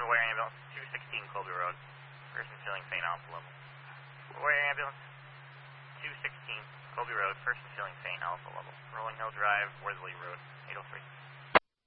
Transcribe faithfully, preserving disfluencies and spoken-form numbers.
Fort Ware Ambulance, two sixteen Colby Road. Person feeling faint alpha level. Fort Ware Ambulance, two sixteen Colby Road. Person feeling faint alpha level. Rolling Hill Drive, Worthley Road, eight oh three.